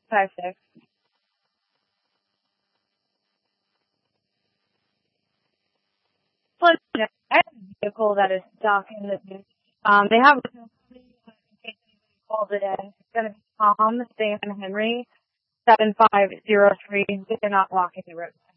656. Plus, I have a vehicle that is stuck in the ditch. They have a in case anybody calls it in. It's going to be Tom, Sam Henry, 7503. They're not blocking the road.